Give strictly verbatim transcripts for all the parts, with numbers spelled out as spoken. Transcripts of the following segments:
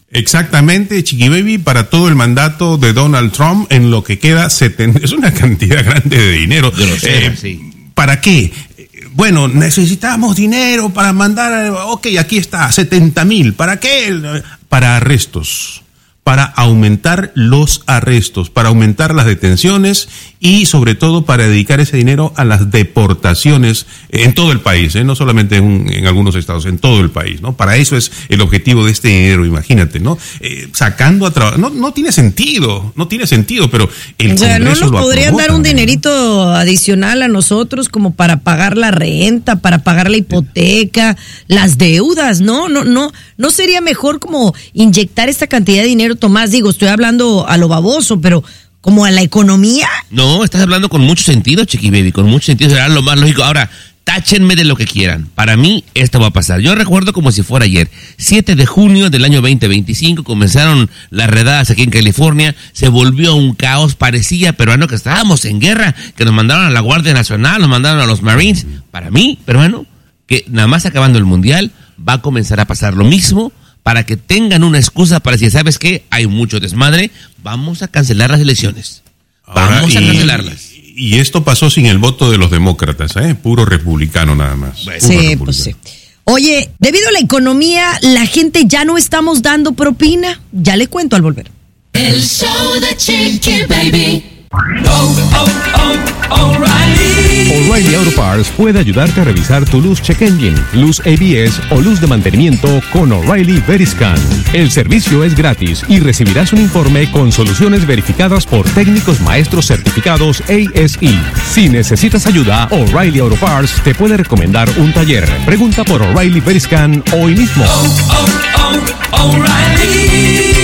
Exactamente, Chiqui Baby, para todo el mandato de Donald Trump, en lo que queda setenta, es una cantidad grande de dinero. Grosera, eh, sí. ¿Para qué? Bueno, necesitamos dinero para mandar, ok, aquí está, setenta mil, ¿para qué? Para arrestos, para aumentar los arrestos, para aumentar las detenciones y sobre todo para dedicar ese dinero a las deportaciones en todo el país, ¿eh? No solamente en, en algunos estados, en todo el país, ¿no? Para eso es el objetivo de este dinero, imagínate, ¿no? Eh, sacando a trabajar, no, no tiene sentido, no tiene sentido, pero el o sea, Congreso ¿no nos lo podrían aprobó dar un también, dinerito adicional a nosotros como para pagar la renta, para pagar la hipoteca, las deudas? No, no, no, no sería mejor como inyectar esta cantidad de dinero, Tomás. Digo, estoy hablando a lo baboso, pero como a la economía. No, estás hablando con mucho sentido, Chiqui Baby, con mucho sentido, será lo más lógico. Ahora, táchenme de lo que quieran. Para mí, esto va a pasar. Yo recuerdo como si fuera ayer. siete de junio del año veinte veinticinco, comenzaron las redadas aquí en California, se volvió un caos, parecía, peruano, que estábamos en guerra, que nos mandaron a la Guardia Nacional, nos mandaron a los Marines. Para mí, peruano, que nada más acabando el Mundial, va a comenzar a pasar lo mismo, para que tengan una excusa para decir, ¿sabes qué? Hay mucho desmadre, vamos a cancelar las elecciones. Ahora, Vamos a y, cancelarlas. Y esto pasó sin el voto de los demócratas, ¿eh? Puro republicano nada más. Bueno, Puro Sí, republicano. pues sí. Oye, debido a la economía, la gente ya no estamos dando propina. Ya le cuento al volver. El show de Chiqui Baby. Oh, oh, oh, O'Reilly. O'Reilly Auto Parts puede ayudarte a revisar tu luz check engine, luz A B S o luz de mantenimiento con O'Reilly Veriscan. El servicio es gratis y recibirás un informe con soluciones verificadas por técnicos maestros certificados A S E. Si necesitas ayuda, O'Reilly Auto Parts te puede recomendar un taller. Pregunta por O'Reilly Veriscan hoy mismo. Oh, oh, oh, O'Reilly.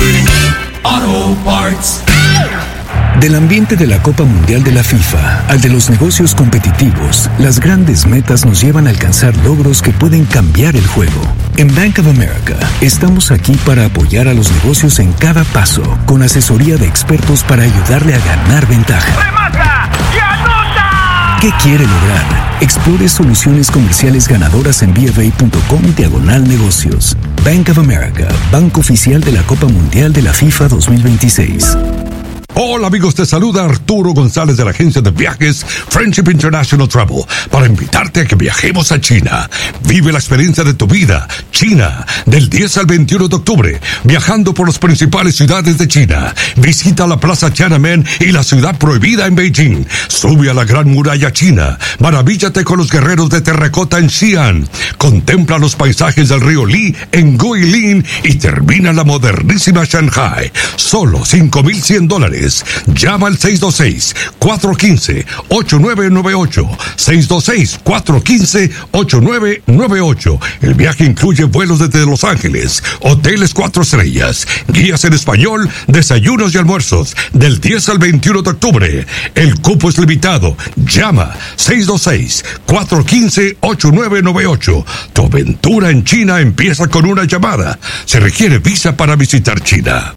Auto Parts. Del ambiente de la Copa Mundial de la FIFA al de los negocios competitivos, las grandes metas nos llevan a alcanzar logros que pueden cambiar el juego. En Bank of America, estamos aquí para apoyar a los negocios en cada paso, con asesoría de expertos para ayudarle a ganar ventaja. ¡Remata! ¡Y anota! ¿Qué quiere lograr? Explore soluciones comerciales ganadoras en bfa.com diagonal negocios. Bank of America, banco oficial de la Copa Mundial de la FIFA dos mil veintiséis. Hola amigos, te saluda Arturo González de la agencia de viajes Friendship International Travel para invitarte a que viajemos a China. Vive la experiencia de tu vida, China, del diez al veintiuno de octubre, viajando por las principales ciudades de China. Visita la Plaza Tiananmen y la ciudad prohibida en Beijing. Sube a la Gran Muralla China. Maravíllate con los guerreros de terracota en Xi'an. Contempla los paisajes del río Li en Guilin y termina la modernísima Shanghai. Solo cinco mil cien dólares. Llama al seis dos seis, cuatro uno cinco, ocho nueve nueve ocho. seis dos seis, cuatro uno cinco, ocho nueve nueve ocho. El viaje incluye vuelos desde Los Ángeles, hoteles cuatro estrellas, guías en español, desayunos y almuerzos, del diez al veintiuno de octubre. El cupo es limitado. Llama seis dos seis, cuatro uno cinco, ocho nueve nueve ocho. Tu aventura en China empieza con una llamada. Se requiere visa para visitar China.